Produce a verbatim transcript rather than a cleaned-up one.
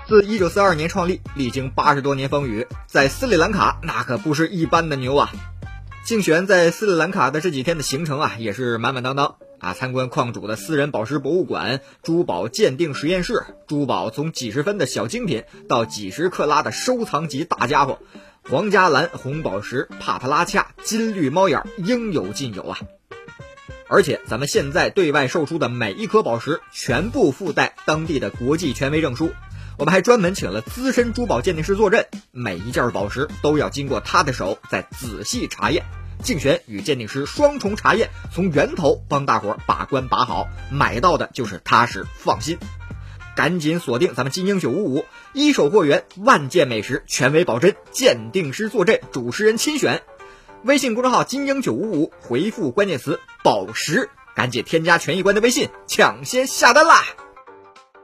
自一九四二年创立，历经八十多年风雨，在斯里兰卡那可不是一般的牛啊！竞选在斯里兰卡的这几天的行程啊，也是满满当当啊！参观矿主的私人宝石博物馆、珠宝鉴定实验室，珠宝从几十分的小精品到几十克拉的收藏级大家伙，皇家蓝、红宝石、帕特拉恰、金绿猫眼应有尽有啊！而且咱们现在对外售出的每一颗宝石全部附带当地的国际权威证书，我们还专门请了资深珠宝鉴定师坐镇，每一件宝石都要经过他的手再仔细查验，竞选与鉴定师双重查验，从源头帮大伙把关把好，买到的就是踏实放心。赶紧锁定咱们金鹰九五五，一手货源，万件美食，权威保真，鉴定师坐镇，主持人亲选。微信公众号金鹰九五五，回复关键词宝石，赶紧添加权益官的微信，抢先下单啦！